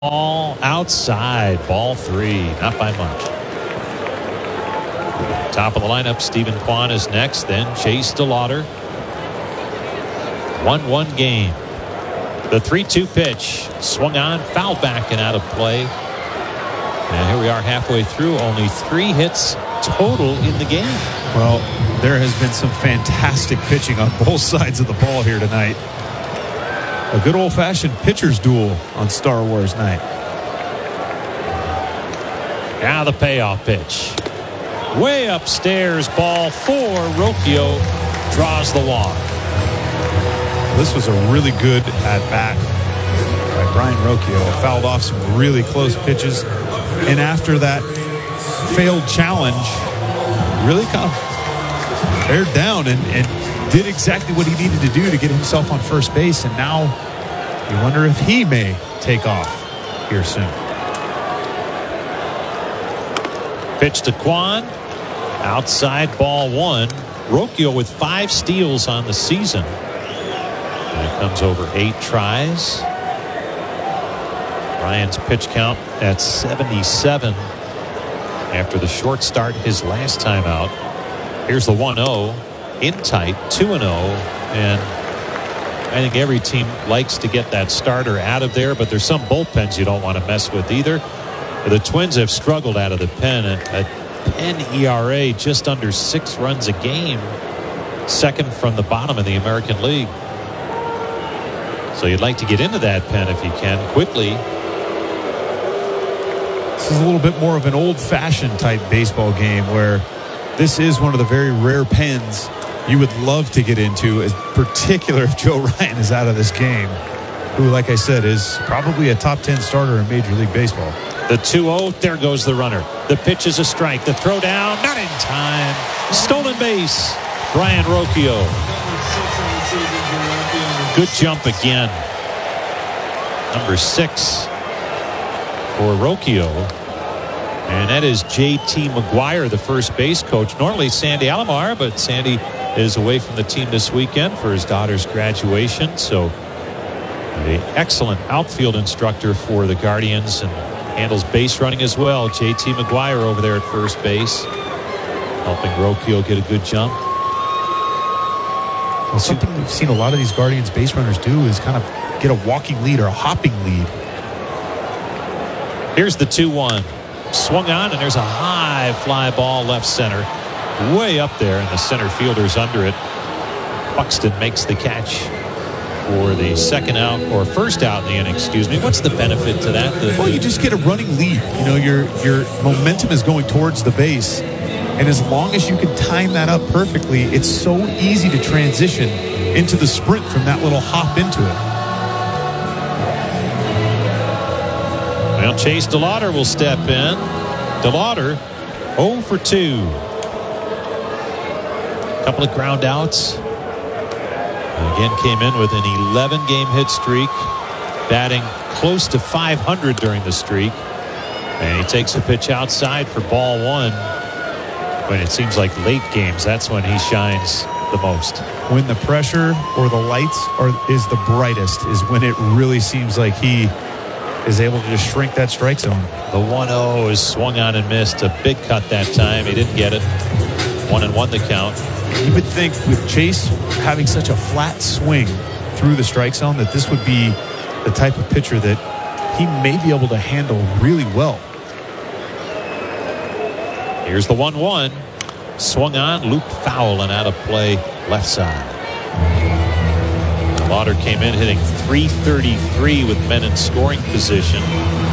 Ball outside, ball 3, not by much. Top of the lineup, Stephen Kwan is next, then Chase DeLauder. 1-1 game. The 3-2 pitch, swung on, fouled back and out of play. And here we are halfway through, only 3 hits total in the game. Well, there has been some fantastic pitching on both sides of the ball here tonight. A good old-fashioned pitcher's duel on Star Wars night. Now the payoff pitch. Way upstairs, ball 4. Rocchio draws the walk. This was a really good at-bat by Brayan Rocchio. Fouled off some really close pitches. And after that failed challenge, really kind of bared down and did exactly what he needed to do to get himself on first base. And now you wonder if he may take off here soon. Pitch to Kwan. Outside, ball 1. Rocchio with 5 steals on the season. And it comes over 8 tries. Ryan's pitch count at 77 after the short start his last time out. Here's the 1-0. In tight, 2-0, and I think every team likes to get that starter out of there, but there's some bullpens you don't want to mess with either. The Twins have struggled out of the pen. A pen ERA just under 6 runs a game, second from the bottom of the American League. So you'd like to get into that pen if you can quickly. This is a little bit more of an old-fashioned type baseball game where this is one of the very rare pens you would love to get into, as particular if Joe Ryan is out of this game, who, like I said, is probably a top 10 starter in Major League Baseball. The 2-0, there goes the runner. The pitch is a strike. The throw down, not in time. Stolen base, Brayan Rocchio. Good jump again. Number 6 for Rocchio. And that is J.T. McGuire, the first base coach. Normally Sandy Alomar, but Sandy is away from the team this weekend for his daughter's graduation. So an excellent outfield instructor for the Guardians and handles base running as well. J.T. McGuire over there at first base, helping Rocchio get a good jump. Well, something we've seen a lot of these Guardians base runners do is kind of get a walking lead or a hopping lead. Here's the 2-1. Swung on, and there's a high fly ball left center. Way up there, and the center fielder's under it. Buxton makes the catch for the second out, or first out in the inning, excuse me. What's the benefit to that? Well, you just get a running lead. You know, your momentum is going towards the base. And as long as you can time that up perfectly, it's so easy to transition into the sprint from that little hop into it. Well, Chase DeLauder will step in. DeLauder 0 for 2. Couple of ground outs. Again, came in with an 11-game hit streak, batting close to 500 during the streak. And he takes a pitch outside for ball 1. When it seems like late games, that's when he shines the most. When the pressure or the lights is the brightest is when it really seems like he is able to just shrink that strike zone. The 1-0 is swung on and missed. A big cut that time. He didn't get it. 1-1 the count. You would think with Chase having such a flat swing through the strike zone that this would be the type of pitcher that he may be able to handle really well. Here's the 1-1. Swung on, looped foul and out of play left side. DeLauder came in hitting .333 with men in scoring position.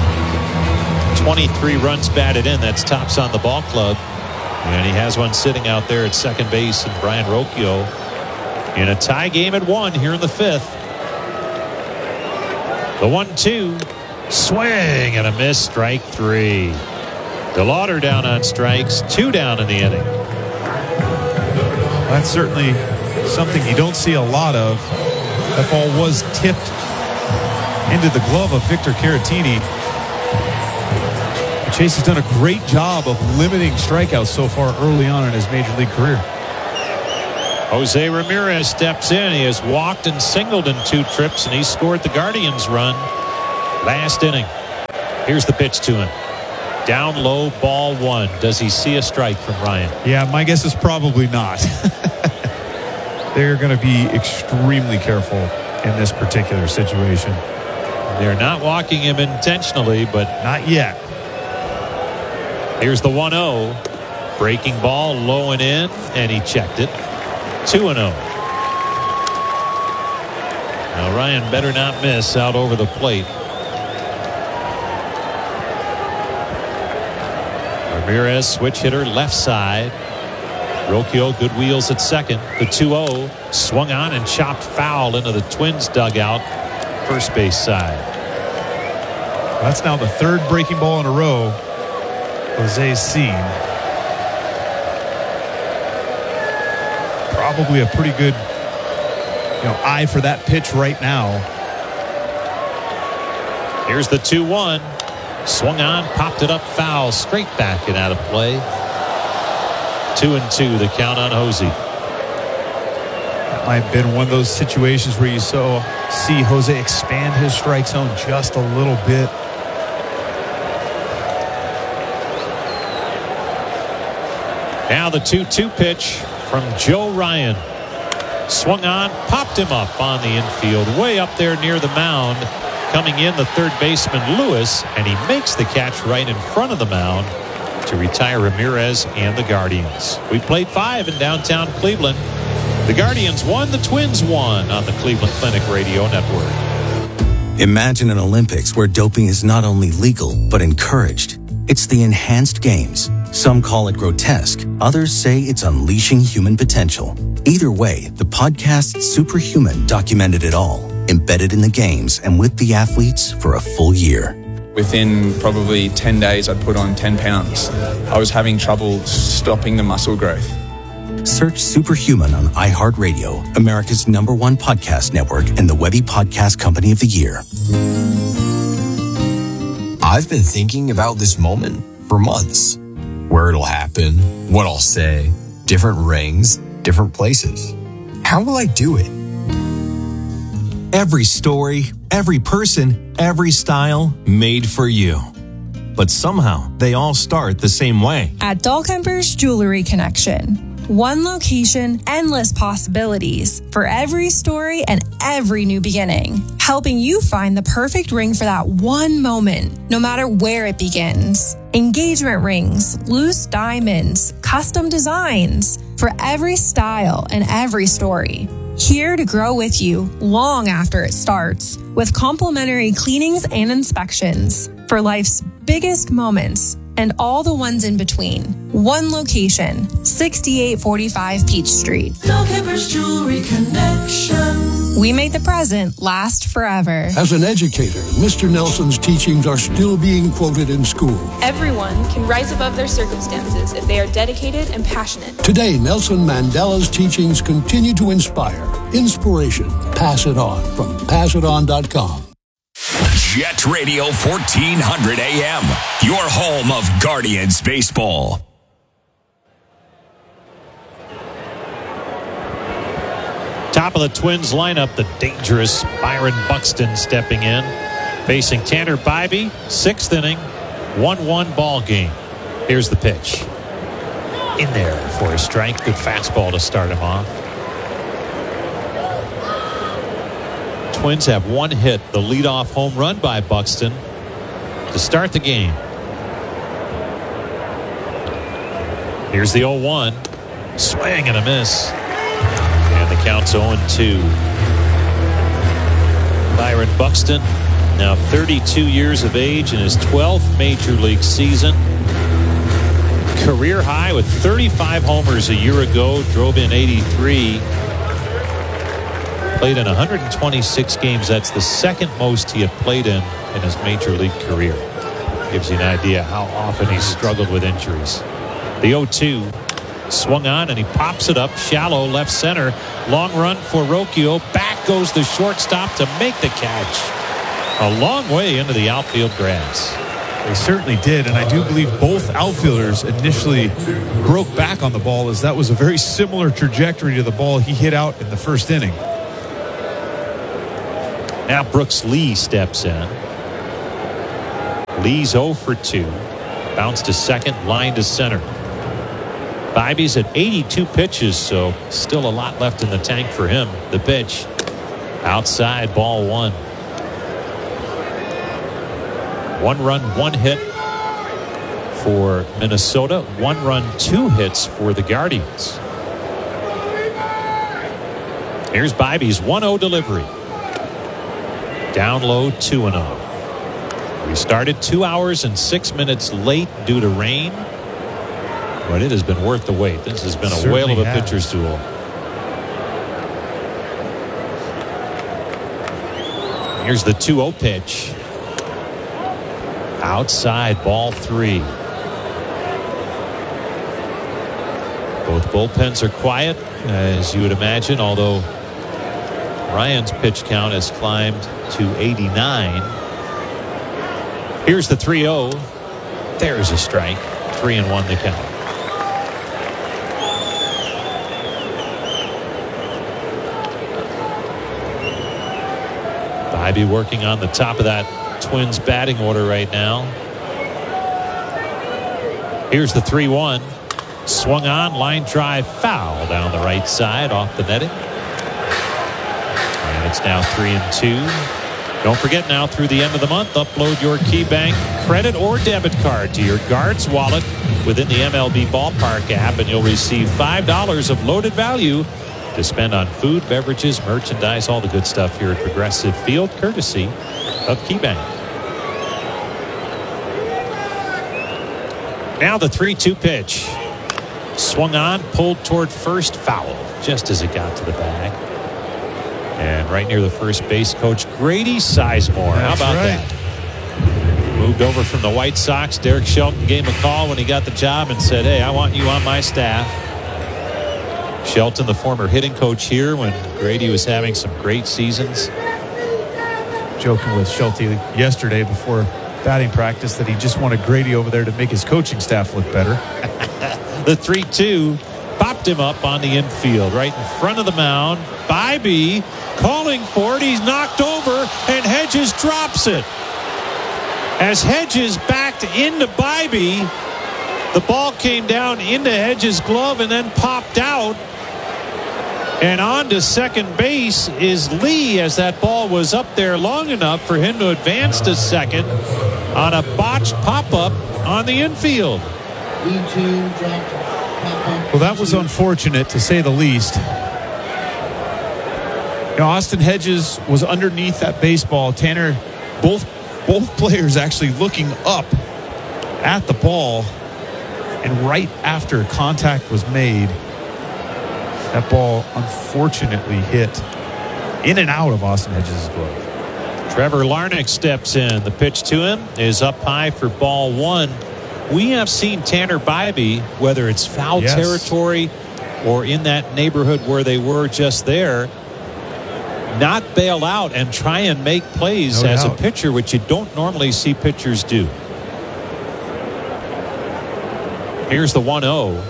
23 runs batted in. That's tops on the ball club. And he has one sitting out there at second base, and Brayan Rocchio in a tie game at 1 here in the 5th. The 1-2. Swing and a miss. Strike 3. DeLauder down on strikes. 2 down in the inning. That's certainly something you don't see a lot of. That ball was tipped into the glove of Victor Caratini. Chase has done a great job of limiting strikeouts so far early on in his Major League career. Jose Ramirez steps in. He has walked and singled in 2 trips, and he scored the Guardians run last inning. Here's the pitch to him. Down low, ball one. Does he see a strike from Ryan? Yeah, my guess is probably not. They're going to be extremely careful in this particular situation. They're not walking him intentionally, but not yet. Here's the 1-0. Breaking ball, low and in, and he checked it. 2-0. Now Ryan better not miss out over the plate. Ramirez, switch hitter, left side. Rocchio, good wheels at second. The 2-0 swung on and chopped foul into the Twins dugout, first base side. That's now the third breaking ball in a row Jose's seen. Probably a pretty good, eye for that pitch right now. Here's the 2-1. Swung on, popped it up, foul, straight back and out of play. 2-2, the count on Jose. That might have been one of those situations where you see Jose expand his strike zone just a little bit. Now the 2-2 pitch from Joe Ryan. Swung on, popped him up on the infield, way up there near the mound. Coming in, the third baseman, Lewis, and he makes the catch right in front of the mound to retire Ramirez and the Guardians. We played 5 in downtown Cleveland. The Guardians won, the Twins won on the Cleveland Clinic Radio Network. Imagine an Olympics where doping is not only legal, but encouraged. It's the enhanced games. Some call it grotesque. Others say it's unleashing human potential. Either way, the podcast Superhuman documented it all, embedded in the games and with the athletes for a full year. Within probably 10 days, I'd put on 10 pounds. I was having trouble stopping the muscle growth. Search Superhuman on iHeartRadio, America's #1 podcast network and the Webby Podcast Company of the Year. I've been thinking about this moment for months. Where it'll happen, what I'll say, different rings, different places. How will I do it? Every story, every person, every style made for you. But somehow they all start the same way. At Dahlkemper's Jewelry Connection. One location, endless possibilities for every story and every new beginning. Helping you find the perfect ring for that one moment, no matter where it begins. Engagement rings, loose diamonds, custom designs for every style and every story. Here to grow with you long after it starts with complimentary cleanings and inspections for life's biggest moments and all the ones in between. One location, 6845 Peach Street. Dahlkemper's Jewelry Connection. We make the present last forever. As an educator, Mr. Nelson's teachings are still being quoted in school. Everyone can rise above their circumstances if they are dedicated and passionate. Today, Nelson Mandela's teachings continue to inspire. Inspiration. Pass it on from passiton.com. Jet Radio 1400 AM, your home of Guardians baseball. Top of the Twins lineup, the dangerous Byron Buxton stepping in, facing Tanner Bybee, 6th inning, 1-1 ball game. Here's the pitch. In there for a strike. Good fastball to start him off. Twins have one hit, the leadoff home run by Buxton to start the game. Here's the 0-1. Swing and a miss. And the count's 0-2. Byron Buxton, now 32 years of age in his 12th major league season. Career high with 35 homers a year ago, drove in 83. Played in 126 games. That's the second most he had played in his major league career. Gives you an idea how often he's struggled with injuries. The 0-2 swung on and he pops it up shallow left center. Long run for Rocchio. Back goes the shortstop to make the catch. A long way into the outfield grass. They certainly did, and I do believe both outfielders initially broke back on the ball, as that was a very similar trajectory to the ball he hit out in the first inning. Now Brooks Lee steps in. Lee's 0 for 2. Bounce to second, line to center. Bibey's at 82 pitches, so still a lot left in the tank for him. The pitch. Outside, ball 1. 1 run, 1 hit for Minnesota. 1 run, 2 hits for the Guardians. Here's Bibey's 1-0 delivery. Down low, 2-0. We started 2 hours and 6 minutes late due to rain, but it has been worth the wait. This has been a whale of a pitcher's duel. Here's the 2-0 pitch. Outside, ball 3. Both bullpens are quiet, as you would imagine, although Ryan's pitch count has climbed to 89. Here's the 3-0. There's a strike. 3-1 the count. Bibey working on the top of that Twins batting order right now. Here's the 3-1. Swung on, line drive, foul down the right side off the netting. And it's now 3-2. Don't forget now through the end of the month, upload your KeyBank credit or debit card to your Guards wallet within the MLB Ballpark app, and you'll receive $5 of loaded value to spend on food, beverages, merchandise, all the good stuff here at Progressive Field, courtesy of KeyBank. Now the 3-2 pitch. Swung on, pulled toward first, foul just as it got to the bag. And right near the first base coach, Grady Sizemore. How about that? Moved over from the White Sox. Derek Shelton gave him a call when he got the job and said, hey, I want you on my staff. Shelton, the former hitting coach here when Grady was having some great seasons. Joking with Shelton yesterday before batting practice that he just wanted Grady over there to make his coaching staff look better. The 3-2 popped him up on the infield right in front of the mound. Bibey calling for it. He's knocked over, and Hedges drops it. As Hedges backed into Bibey, the ball came down into Hedges' glove and then popped out. And on to second base is Lee, as that ball was up there long enough for him to advance to second on a botched pop-up on the infield. Well, that was unfortunate, to say the least. You know, Austin Hedges was underneath that baseball. Tanner, both players actually looking up at the ball, and right after contact was made, that ball unfortunately hit in and out of Austin Hedges' glove. Trevor Larnach steps in. The pitch to him is up high for ball 1. We have seen Tanner Bibey, whether it's foul territory or in that neighborhood where they were just there, not bail out and try and make plays as a pitcher, which you don't normally see pitchers do. Here's the 1-0.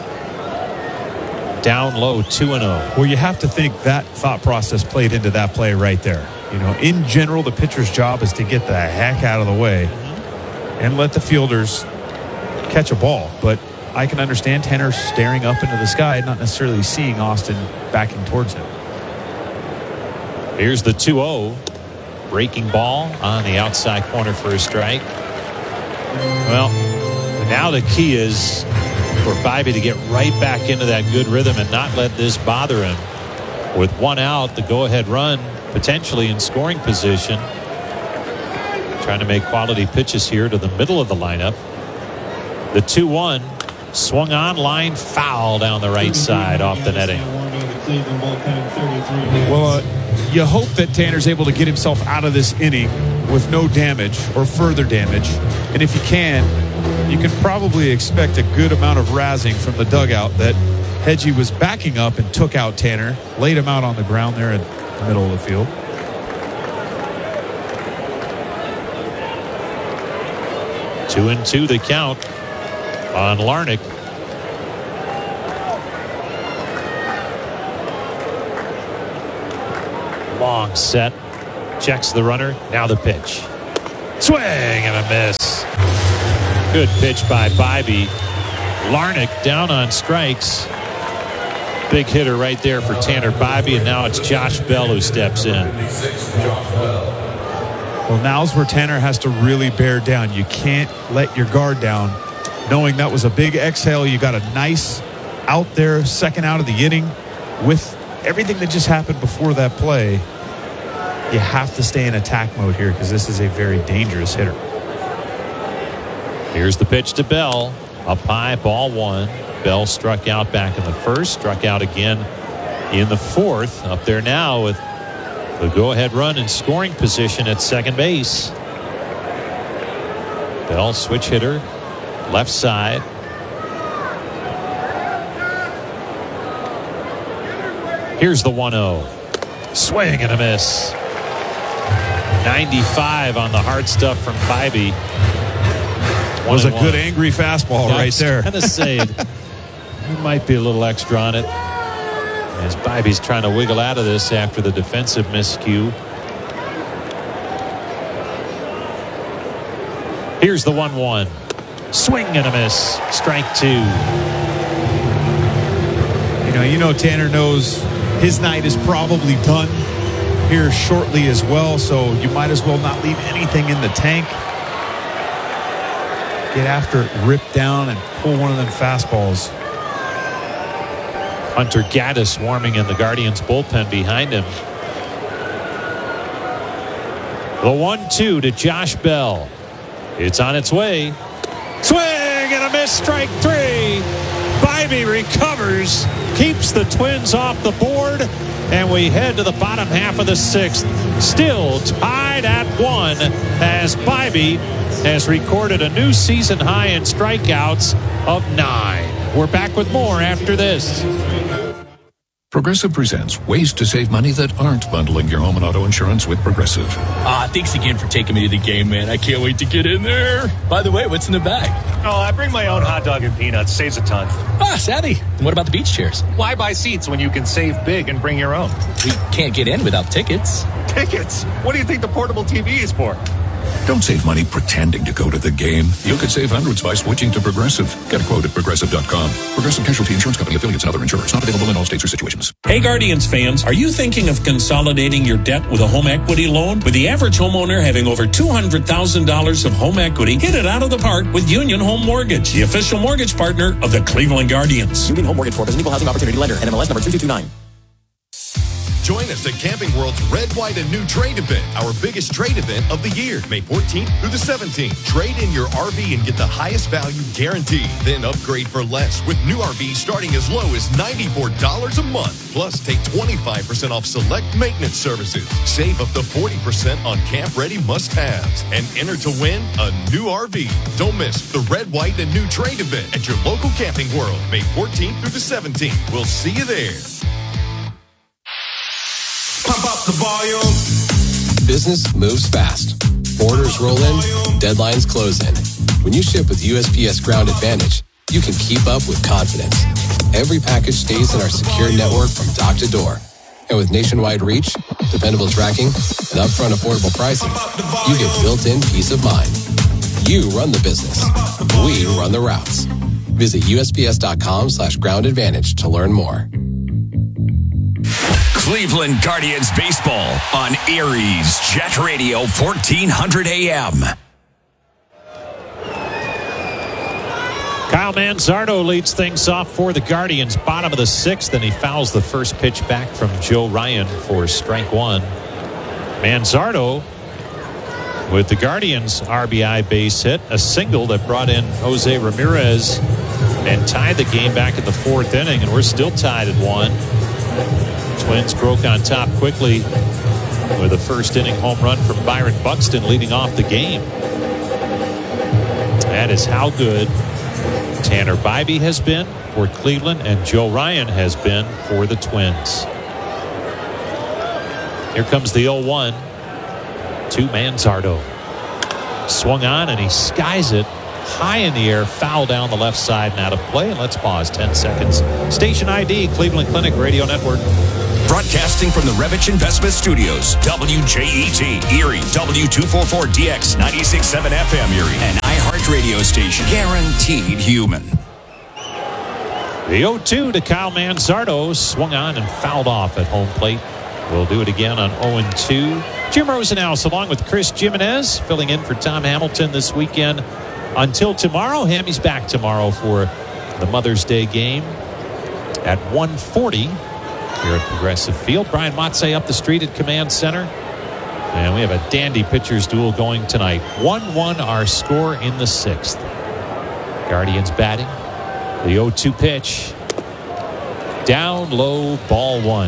Down low, 2-0. Well, you have to think that thought process played into that play right there. You know, in general, the pitcher's job is to get the heck out of the way and let the fielders catch a ball. But I can understand Tanner staring up into the sky, not necessarily seeing Austin backing towards him. Here's the 2-0. Breaking ball on the outside corner for a strike. Well, now the key is for Bibey to get right back into that good rhythm and not let this bother him. With one out, the go-ahead run potentially in scoring position. Trying to make quality pitches here to the middle of the lineup. The 2-1 swung on, line foul down the right side off the netting. Well, you hope that Tanner's able to get himself out of this inning with no damage or further damage. And if you can probably expect a good amount of razzing from the dugout that Hedgie was backing up and took out Tanner, laid him out on the ground there in the middle of the field. Two and two the count on Larnach. Long set. Checks the runner. Now the pitch. Swing and a miss. Good pitch by Bibee. Larnach down on strikes. Big hitter right there for Tanner Bibee, and now it's Josh Bell who steps in. Well, now's where Tanner has to really bear down. You can't let your guard down. Knowing that was a big exhale, you got a nice out there, second out of the inning. With everything that just happened before that play, you have to stay in attack mode here because this is a very dangerous hitter. Here's the pitch to Bell. Up high, ball one. Bell struck out back in the first, struck out again in the fourth. Up there now with the go-ahead run in scoring position at second base. Bell, switch hitter, left side. Here's the 1-0. Swing and a miss. 95 on the hard stuff from Bibee. Was a good angry fastball right there. I was going to say, there might be a little extra on it. As Bibee's trying to wiggle out of this after the defensive miscue. Here's the 1-1. Swing and a miss. Strike two. You know, Tanner knows his night is probably done here shortly as well, so you might as well not leave anything in the tank. Get after it, rip down, and pull one of them fastballs. Hunter Gaddis warming in the Guardians bullpen behind him. The 1-2 to Josh Bell. It's on its way. Swing and a miss, strike three. Bibee recovers, keeps the Twins off the board, and we head to the bottom half of the sixth. Still tied at 1 as Bibee has recorded a new season high in strikeouts of 9. We're back with more after this. Progressive presents ways to save money that aren't bundling your home and auto insurance with Progressive. Thanks again for taking me to the game, man. I can't wait to get in there. By the way, what's in the bag? Oh, I bring my own hot dog and peanuts. Saves a ton. Savvy. And what about the beach chairs? Why buy seats when you can save big and bring your own? We can't get in without tickets. Tickets? What do you think the portable TV is for? Don't save money pretending to go to the game. You could save hundreds by switching to Progressive. Get a quote at Progressive.com. Progressive Casualty Insurance Company, affiliates, and other insurers. Not available in all states or situations. Hey, Guardians fans, are you thinking of consolidating your debt with a home equity loan? With the average homeowner having over $200,000 of home equity, hit it out of the park with Union Home Mortgage, the official mortgage partner of the Cleveland Guardians. Union Home Mortgage Corp is an equal housing opportunity lender. NMLS number 2229. Join us at Camping World's Red, White, and New Trade event, our biggest trade event of the year, May 14th through the 17th. Trade in your RV and get the highest value guaranteed. Then upgrade for less with new RVs starting as low as $94 a month. Plus, take 25% off select maintenance services. Save up to 40% on camp-ready must-haves. And enter to win a new RV. Don't miss the Red, White, and New Trade event at your local Camping World, May 14th through the 17th. We'll see you there. Pump up the volume. Business moves fast. Orders roll in, deadlines close in. When you ship with USPS Ground Advantage, you can keep up with confidence. Every package stays in our secure network from dock to door. And with nationwide reach, dependable tracking, and upfront affordable pricing, you get built-in peace of mind. You run the business. We run the routes. Visit USPS.com/Ground Advantage to learn more. Cleveland Guardians baseball on Erie's Jet Radio 1400 AM. Kyle Manzardo leads things off for the Guardians, bottom of the sixth, and he fouls the first pitch back from Joe Ryan for strike one. Manzardo with the Guardians' RBI base hit, a single that brought in Jose Ramirez and tied the game back in the fourth inning, and we're still tied at 1. Twins broke on top quickly with a first inning home run from Byron Buxton leading off the game. That is how good Tanner Bibee has been for Cleveland and Joe Ryan has been for the Twins. Here comes the 0-1 to Manzardo. Swung on and he skies it high in the air, foul down the left side and out of play. And let's pause 10 seconds. Station ID, Cleveland Clinic Radio Network. Broadcasting from the Revich Investment Studios, WJET, Erie, W244DX, 96.7 FM Erie, an iHeart radio station, guaranteed human. The 0-2 to Kyle Manzardo, swung on and fouled off at home plate. We'll do it again on 0-2. Jim Rosenhaus along with Chris Jimenez filling in for Tom Hamilton this weekend. Until tomorrow, Hammy's back tomorrow for the Mother's Day game at 1:40 here at Progressive Field. Brian Motze up the street at Command Center. And we have a dandy pitchers duel going tonight. 1-1 our score in the 6th. Guardians batting. The 0-2 pitch. Down low, ball 1.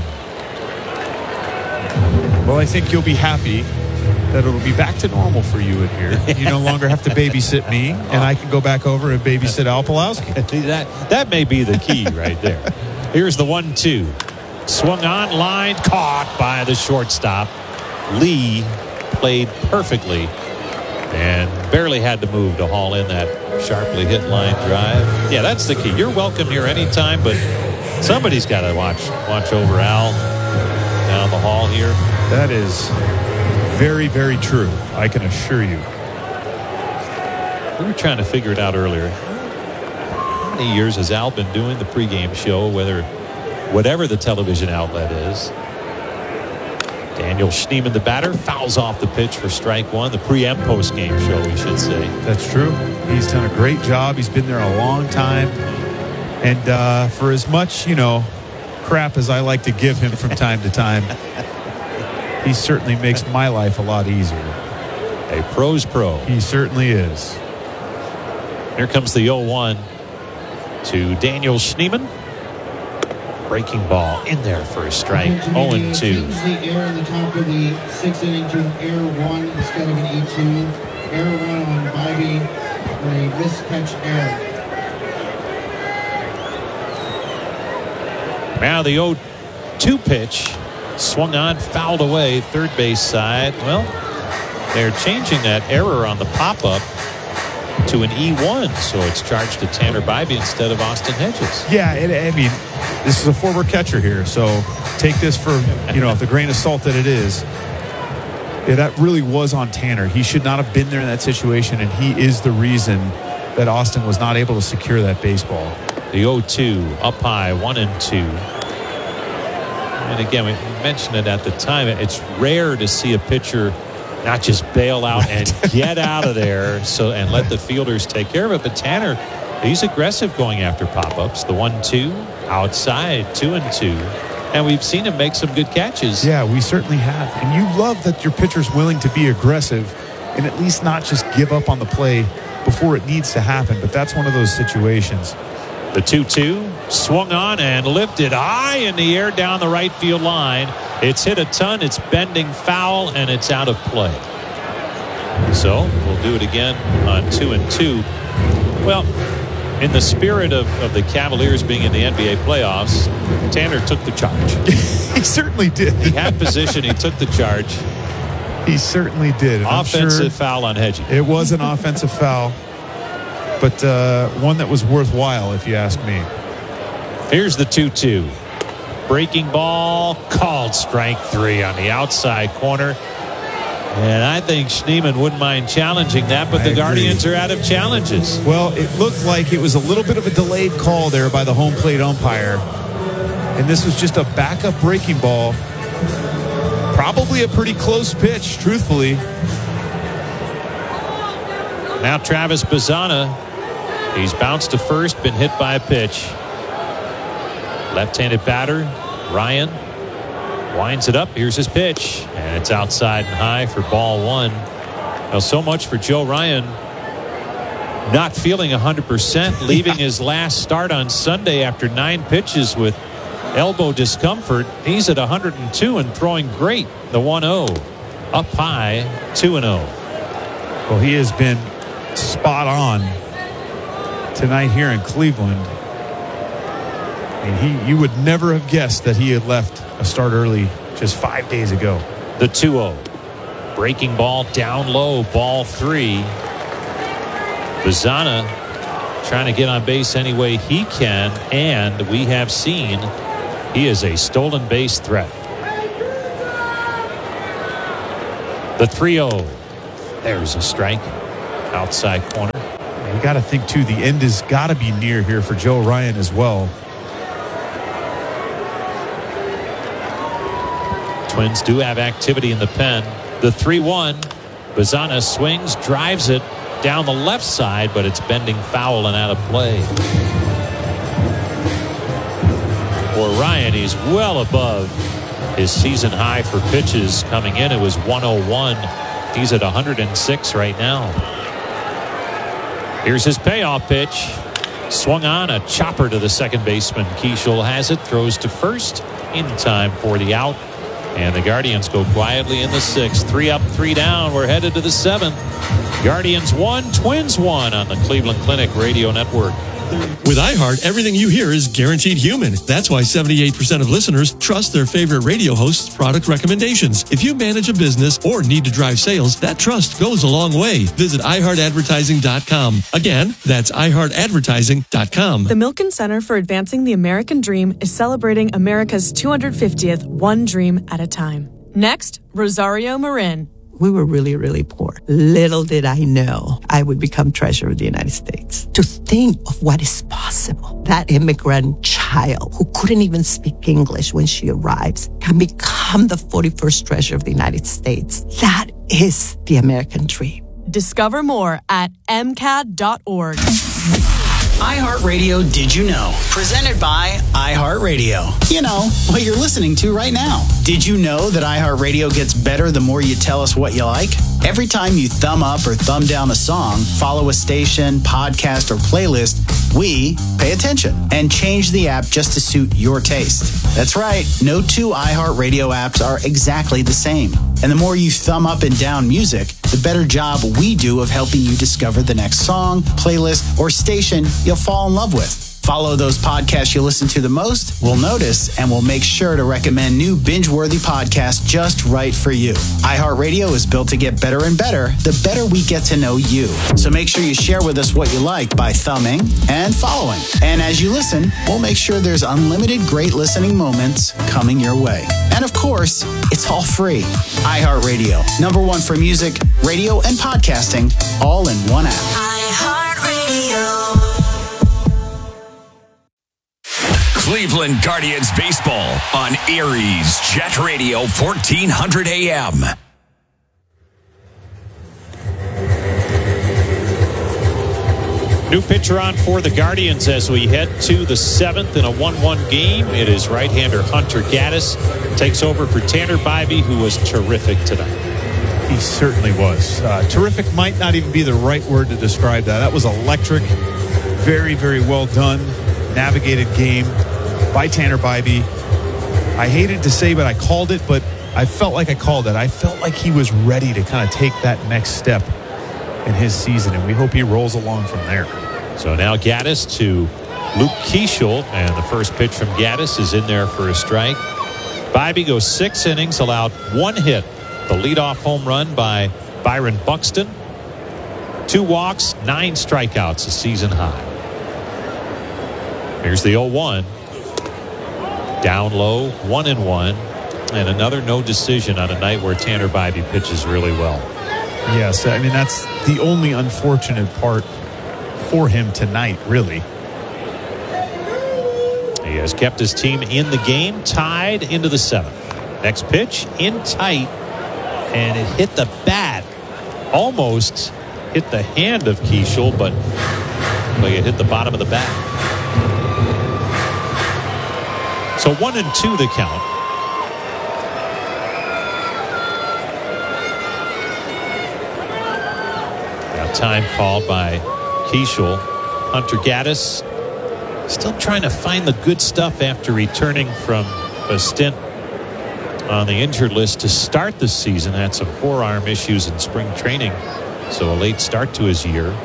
Well, I think you'll be happy that it'll be back to normal for you in here. You no longer have to babysit me, and I can go back over and babysit Al Pulowski. That may be the key right there. Here's the 1-2. Swung on, line, caught by the shortstop. Lee played perfectly and barely had to move to haul in that sharply hit line drive. Yeah, that's the key. You're welcome here anytime, but somebody's got to watch over Al down the hall here. That is very, very true. I can assure you. We were trying to figure it out earlier. How many years has Al been doing the pregame show, whatever the television outlet is? Daniel Schneemann, the batter, fouls off the pitch for strike 1. The pre- and post-game show, we should say. That's true. He's done a great job. He's been there a long time. And for as much, crap as I like to give him from time to time, he certainly makes my life a lot easier. A pro's pro. He certainly is. Here comes the 0-1 to Daniel Schneemann. Breaking ball in there for a strike. 0-2. Change the error in the top of the 6th inning to an error 1 instead of an E2. Error 1 on Bybee for a miscatch error. Now the 0-2 pitch. Swung on, fouled away, third base side. Well, they're changing that error on the pop-up to an E1, so it's charged to Tanner Bybee instead of Austin Hedges. Yeah, I mean, this is a former catcher here, so take this for, the grain of salt that it is. Yeah, that really was on Tanner. He should not have been there in that situation, and he is the reason that Austin was not able to secure that baseball. The 0-2 up high, 1-2. And again, we mentioned it at the time. It's rare to see a pitcher not just bail out and get out of there and let the fielders take care of it. But Tanner, he's aggressive going after pop-ups. The 1-2 outside, 2-2. And we've seen him make some good catches. Yeah, we certainly have. And you love that your pitcher's willing to be aggressive and at least not just give up on the play before it needs to happen. But that's one of those situations. The 2-2 swung on and lifted high in the air down the right field line. It's hit a ton. It's bending foul, and it's out of play. So we'll do it again on 2-2. Well, in the spirit of the Cavaliers being in the NBA playoffs, Tanner took the charge. He certainly did. He had position. He took the charge. He certainly did. And offensive foul on Hedges. It was an offensive foul. But one that was worthwhile, if you ask me. Here's the 2-2. Breaking ball, called strike 3 on the outside corner. And I think Schneemann wouldn't mind challenging that, but the Guardians are out of challenges. Well, it looked like it was a little bit of a delayed call there by the home plate umpire. And this was just a backup breaking ball. Probably a pretty close pitch, truthfully. Now Travis Bazzana. He's bounced to first, been hit by a pitch. Left-handed batter, Ryan, winds it up. Here's his pitch, and it's outside and high for ball 1. Now, so much for Joe Ryan not feeling 100%, leaving his last start on Sunday after 9 pitches with elbow discomfort. He's at 102 and throwing great. The 1-0 up high, 2-0. Well, he has been spot on tonight here in Cleveland. And you would never have guessed that he had left a start early just 5 days ago. The 2-0. Breaking ball down low, ball 3. Bazzana trying to get on base any way he can, and we have seen He is a stolen base threat. The 3-0. There's a strike. Outside corner. You got to think, too, the end has got to be near here for Joe Ryan as well. Twins do have activity in the pen. The 3-1. Bazana swings, drives it down the left side, but it's bending foul and out of play. For Ryan, he's well above his season high for pitches coming in. It was 101. He's at 106 right now. Here's his payoff pitch. Swung on, a chopper to the second baseman. Keishel has it, throws to first in time for the out. And the Guardians go quietly in the sixth. 3 up, 3 down. We're headed to the seventh. Guardians 1, Twins 1 on the Cleveland Clinic Radio Network. With iHeart, everything you hear is guaranteed human. That's why 78% of listeners trust their favorite radio host's product recommendations. If you manage a business or need to drive sales, that trust goes a long way. Visit iHeartAdvertising.com. Again, that's iHeartAdvertising.com. The Milken Center for Advancing the American Dream is celebrating America's 250th One Dream at a Time. Next, Rosario Marin. We were really, really poor. Little did I know I would become treasurer of the United States. To think of what is possible. That immigrant child who couldn't even speak English when she arrives can become the 41st treasurer of the United States. That is the American dream. Discover more at MCAD.org. iHeartRadio Did You Know? Presented by iHeartRadio. You know, what you're listening to right now. Did you know that iHeartRadio gets better the more you tell us what you like? Every time you thumb up or thumb down a song, follow a station, podcast, or playlist, we pay attention and change the app just to suit your taste. That's right, no two iHeartRadio apps are exactly the same. And the more you thumb up and down music, the better job we do of helping you discover the next song, playlist, or station you'll fall in love with. Follow those podcasts you listen to the most, we'll notice, and we'll make sure to recommend new binge-worthy podcasts just right for you. iHeartRadio is built to get better and better the better we get to know you. So make sure you share with us what you like by thumbing and following. And as you listen, we'll make sure there's unlimited great listening moments coming your way. And of course, it's all free. iHeartRadio, #1 for music, radio, and podcasting, all in one app. iHeartRadio. Cleveland Guardians baseball on Erie's Jet Radio 1400 AM. New pitcher on for the Guardians as we head to the seventh in a 1-1 game. It is right-hander Hunter Gaddis. Takes over for Tanner Bybee, who was terrific tonight. He certainly was. Terrific might not even be the right word to describe that. That was electric. Very, very well done. Navigated game by Tanner Bybee. I hated to say, but I called it, but I felt like I called it. I felt like he was ready to kind of take that next step in his season, and we hope he rolls along from there. So now Gaddis to Luke Keishel, and the first pitch from Gaddis is in there for a strike. Bybee goes 6 innings, allowed 1 hit. The leadoff home run by Byron Buxton. 2 walks, 9 strikeouts, a season high. Here's the 0-1. Down low, 1-1, and another no decision on a night where Tanner Bybee pitches really well. Yes, I mean, that's the only unfortunate part for him tonight, really. He has kept his team in the game, tied into the 7th. Next pitch, in tight, and it hit the bat. Almost hit the hand of Keishel, but like it hit the bottom of the bat. So 1-2 the count. Now time called by Keishel. Hunter Gaddis still trying to find the good stuff after returning from a stint on the injured list to start the season. Had some forearm issues in spring training, so a late start to his year.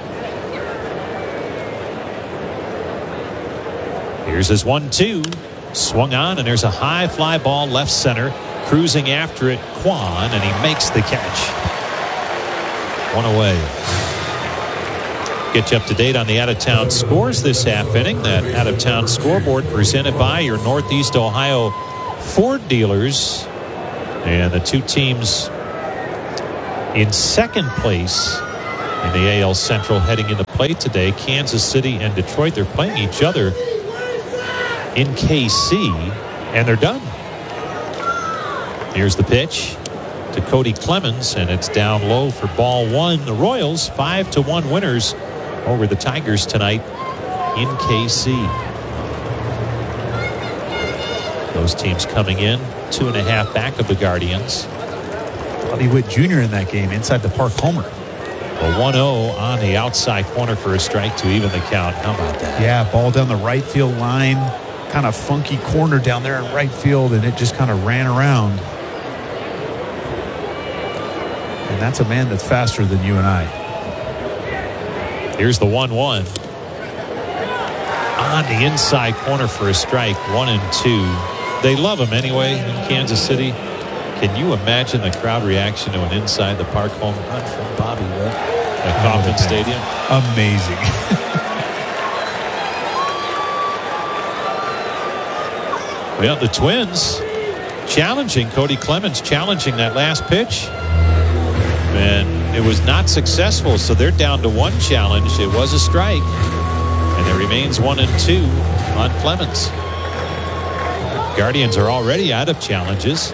Here's his 1-2. Swung on, and there's a high fly ball left center. Cruising after it, Kwan, and he makes the catch. 1 away. Get you up to date on the out-of-town scores this half inning. That out-of-town scoreboard presented by your Northeast Ohio Ford dealers. And the two teams in second place in the AL Central heading into play today, Kansas City and Detroit. They're playing each other in KC, and they're done. Here's the pitch to Cody Clemens, and it's down low for ball one. The Royals 5-1 winners over the Tigers tonight in KC. Those teams coming in 2.5 back of the Guardians. Buddy Witt Jr. in that game inside the park homer. A 1-0 on the outside corner for a strike to even the count. How about that? Yeah, ball down the right field line. Kind of funky corner down there in right field, and it just kind of ran around. And that's a man that's faster than you and I. Here's the 1-1. On the inside corner for a strike. 1-2. They love him anyway in Kansas City. Can you imagine the crowd reaction to an inside the park home run from Bobby Witt at Kauffman Stadium? Amazing. Well, the Twins challenging Cody Clemens, challenging that last pitch. And it was not successful, so they're down to one challenge. It was a strike. And there remains 1-2 on Clemens. Guardians are already out of challenges.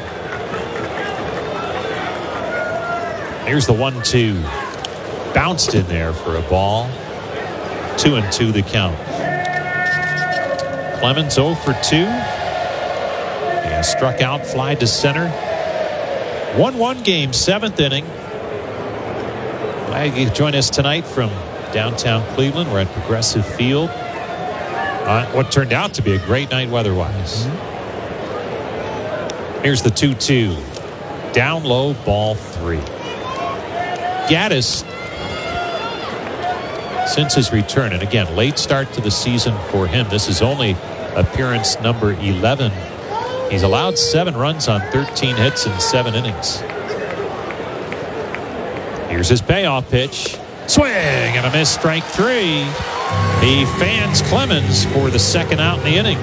Here's the 1-2. Bounced in there for a ball. 2-2 the count. Clemens 0 for 2. He has struck out, fly to center. 1-1 game, 7th inning. Glad you could join us tonight from downtown Cleveland. We're at Progressive Field. What turned out to be a great night weather-wise. Here's the 2-2. Down low, ball 3. Gaddis, since his return, and again, late start to the season for him. This is only appearance number 11. He's allowed 7 runs on 13 hits in 7 innings. Here's his payoff pitch. Swing and a miss, strike 3. He fans Clemens for the second out in the inning.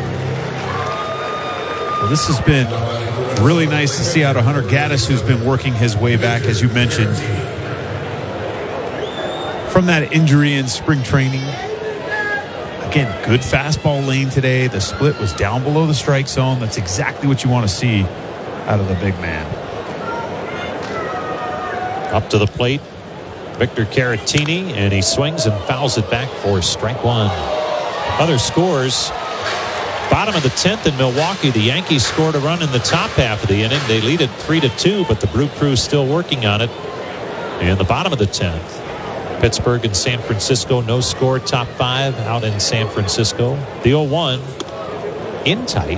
Well, this has been really nice to see out of Hunter Gaddis, who's been working his way back, as you mentioned, from that injury in spring training. Again, good fastball lane today. The split was down below the strike zone. That's exactly what you want to see out of the big man. Up to the plate, Victor Caratini, and he swings and fouls it back for strike 1. Other scores. Bottom of the 10th in Milwaukee, the Yankees scored a run in the top half of the inning. They lead it 3-2, but the Brew Crew still working on it. And the bottom of the 10th, Pittsburgh and San Francisco, no score, top 5 out in San Francisco. The 0-1 in tight,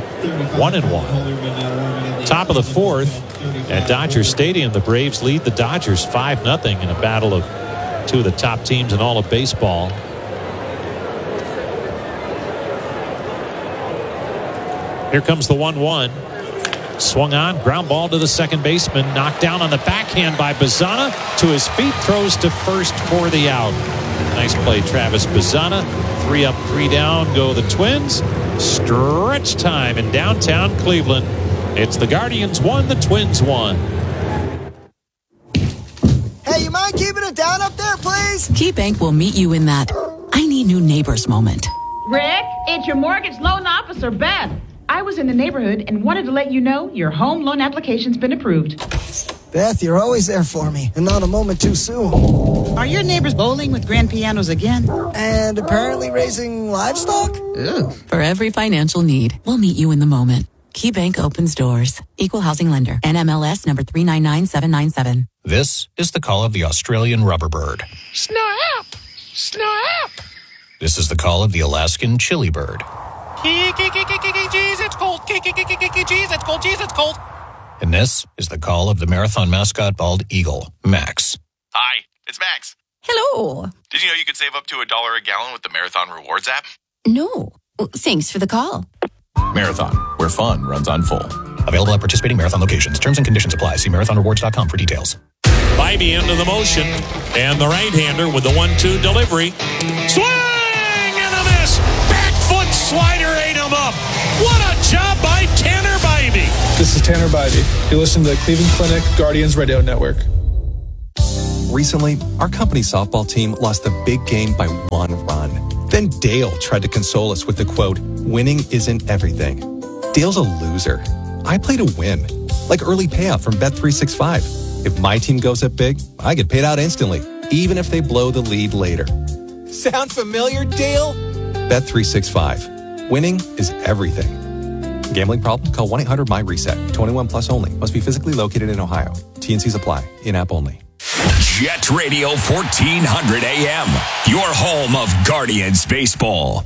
1-1. Top of the 4th at Dodger Stadium, the Braves lead the Dodgers 5-0 in a battle of 2 of the top teams in all of baseball. Here comes the 1-1. Swung on, ground ball to the second baseman, knocked down on the backhand by Bazzana. To his feet, throws to first for the out. Nice play, Travis Bazzana. 3 up, 3 down, go the Twins. Stretch time in downtown Cleveland. It's the Guardians 1, the Twins 1. Hey, you mind keeping it down up there, please? KeyBank will meet you in that I need new neighbors moment. Rick, it's your mortgage loan officer, Beth. I was in the neighborhood and wanted to let you know your home loan application's been approved. Beth, you're always there for me, and not a moment too soon. Are your neighbors bowling with grand pianos again? And apparently raising livestock? Ooh. For every financial need, we'll meet you in the moment. KeyBank opens doors. Equal housing lender. NMLS number 399797. This is the call of the Australian rubber bird. Snap! Snap! This is the call of the Alaskan chili bird. Jeez, it's cold. Jeez, it's cold. Jeez, it's cold. And this is the call of the marathon mascot bald eagle, Max. Hi, it's Max. Hello. Did you know you could save up to $1 a gallon with the Marathon Rewards app? No. Thanks for the call. Marathon, where fun runs on full. Available at participating Marathon locations. Terms and conditions apply. See marathonrewards.com for details. Bybee into the motion, and the right-hander with the 1-2 delivery. Swing and a miss. Back foot slider ate him up. What a job by Tanner Bybee. This is Tanner Bybee. You listen to the Cleveland Clinic Guardians Radio Network. Recently, our company softball team lost a big game by 1 run. Then Dale tried to console us with the quote, "Winning isn't everything." Dale's a loser. I play to win, like early payout from Bet365. If my team goes up big, I get paid out instantly, even if they blow the lead later. Sound familiar, Dale? Bet365. Winning is everything. Gambling problem? Call 1-800-MY-RESET. 21 plus only. Must be physically located in Ohio. T&Cs apply. In-app only. Jet Radio 1400 AM. Your home of Guardians baseball.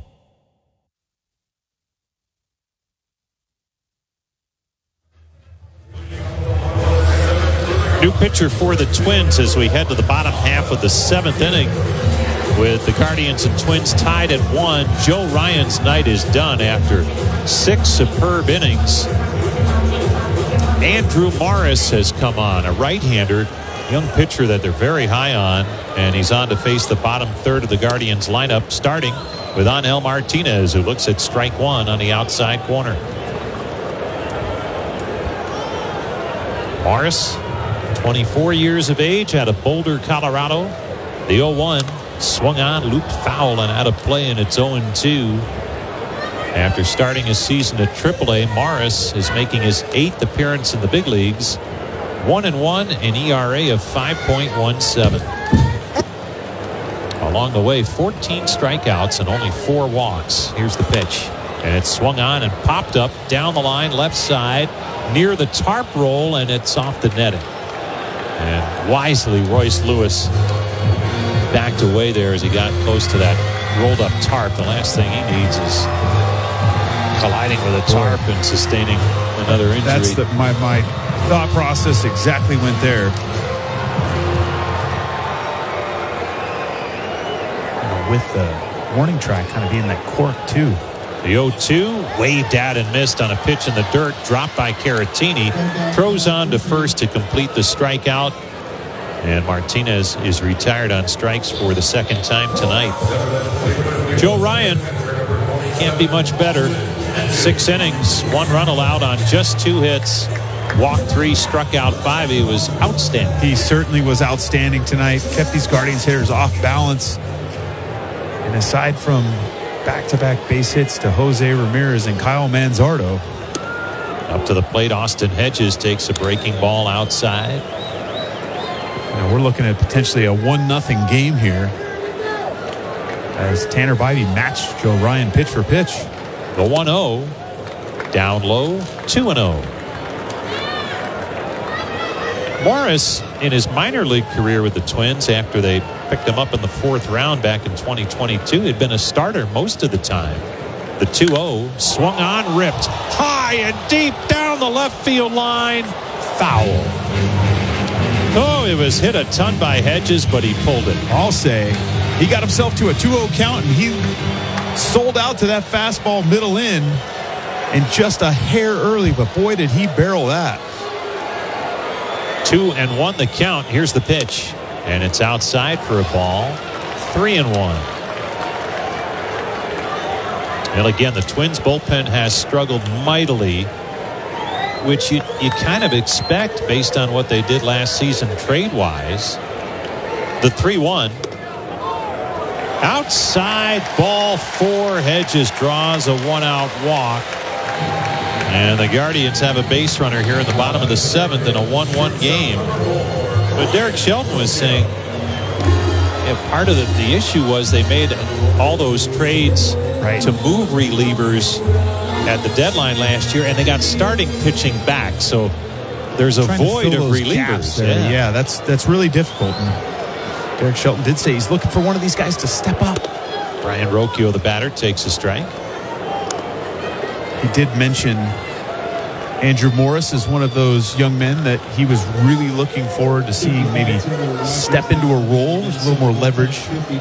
New pitcher for the Twins as we head to the bottom half of the 7th inning. With the Guardians and Twins tied at 1, Joe Ryan's night is done after 6 superb innings. Andrew Morris has come on, a right-hander, young pitcher that they're very high on, and he's on to face the bottom third of the Guardians lineup, starting with Angel Martinez, who looks at strike 1 on the outside corner. Morris, 24 years of age, out of Boulder, Colorado. The 0-1 swung on, looped foul, and out of play, and it's 0-2. After starting his season at AAA, Morris is making his 8th appearance in the big leagues. 1-1, an ERA of 5.17. Along the way, 14 strikeouts and only 4 walks. Here's the pitch. And it's swung on and popped up down the line, left side, near the tarp roll, and it's off the netting. And wisely, Royce Lewis backed away there as he got close to that rolled up tarp. The last thing he needs is colliding with a tarp and sustaining another injury. That's my thought process exactly went there. With the warning track kind of being that cork too. The 0-2 waved at and missed on a pitch in the dirt, dropped by Caratini. Throws on to first to complete the strikeout. And Martinez is retired on strikes for the 2nd time tonight. Joe Ryan can't be much better. 6 innings, 1 run allowed on just 2 hits. Walked 3, struck out 5. He was outstanding. He certainly was outstanding tonight. Kept these Guardians hitters off balance. And aside from back-to-back base hits to Jose Ramirez and Kyle Manzardo. Up to the plate, Austin Hedges takes a breaking ball outside. We're looking at potentially a 1-0 game here as Tanner Bybee matched Joe Ryan pitch for pitch. The 1-0, down low, 2-0. Morris, in his minor league career with the Twins, after they picked him up in the 4th round back in 2022, had been a starter most of the time. The 2-0 swung on, ripped high and deep down the left field line. Foul. Oh, it was hit a ton by Hedges, but he pulled it. I'll say he got himself to a 2-0 count, and he sold out to that fastball middle in and just a hair early, but boy, did he barrel that. 2-1 the count. Here's the pitch, and it's outside for a ball. 3-1. And again, the Twins bullpen has struggled mightily, which you kind of expect based on what they did last season trade-wise. The 3-1. Outside ball 4. Hedges draws a 1-out walk. And the Guardians have a base runner here in the bottom of the 7th in a 1-1 game. But Derek Shelton was saying part of the issue was they made all those trades to move relievers at the deadline last year, and they got starting pitching back. So there's a void of relievers. Yeah, that's really difficult. And Derek Shelton did say he's looking for one of these guys to step up. Brian Rocchio, the batter, takes a strike. He did mention Andrew Morris is one of those young men that he was really looking forward to seeing maybe step into a role with a little more leverage.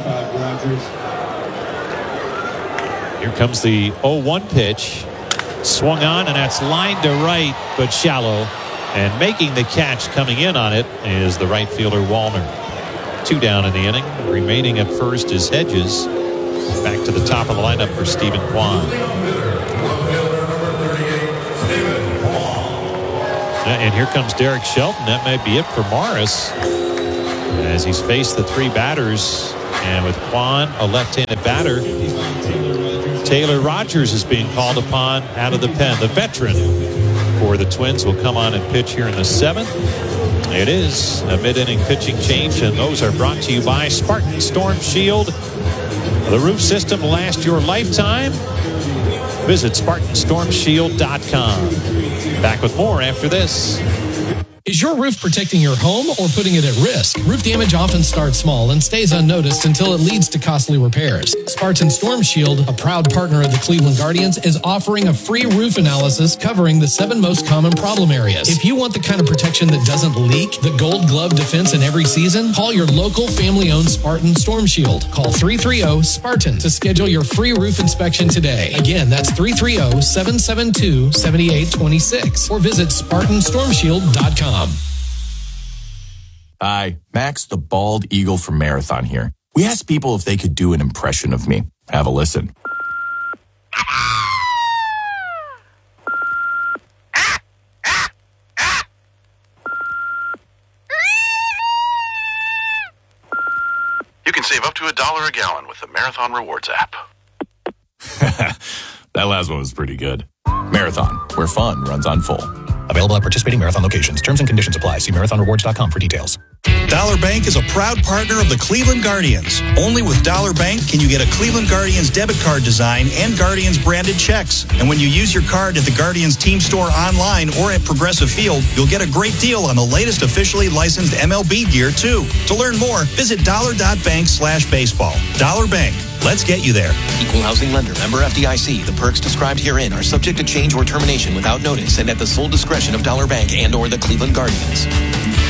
Here comes the 0-1 pitch. Swung on, and that's lined to right, but shallow. And making the catch coming in on it is the right fielder, Wallner. 2 down in the inning. Remaining at first is Hedges. Back to the top of the lineup for Stephen Kwan. And here comes Derek Shelton. That may be it for Morris, as he's faced the 3 batters. And with Kwan, a left-handed batter, Taylor Rogers is being called upon out of the pen. The veteran for the Twins will come on and pitch here in the 7th. It is a mid-inning pitching change, and those are brought to you by Spartan Storm Shield. The roof system lasts your lifetime. Visit SpartanStormShield.com. Back with more after this. Is your roof protecting your home or putting it at risk? Roof damage often starts small and stays unnoticed until it leads to costly repairs. Spartan Storm Shield, a proud partner of the Cleveland Guardians, is offering a free roof analysis covering the 7 most common problem areas. If you want the kind of protection that doesn't leak, the Gold Glove defense in every season, call your local family-owned Spartan Storm Shield. Call 330-SPARTAN to schedule your free roof inspection today. Again, that's 330-772-7826 or visit SpartanStormShield.com. Hi, Max the Bald Eagle from Marathon here. We asked people if they could do an impression of me. Have a listen. You can save up to $1 a gallon with the Marathon Rewards app. That last one was pretty good. Marathon, where fun runs on full. Available at participating Marathon locations. Terms and conditions apply. See marathonrewards.com for details. Dollar Bank is a proud partner of the Cleveland Guardians. Only with Dollar Bank can you get a Cleveland Guardians debit card design and Guardians branded checks. And when you use your card at the Guardians team store online or at Progressive Field, you'll get a great deal on the latest officially licensed MLB gear, too. To learn more, visit dollar.bank/baseball. Dollar Bank. Let's get you there. Equal housing lender. Member FDIC. The perks described herein are subject to change or termination without notice and at the sole discretion of Dollar Bank and or the Cleveland Guardians.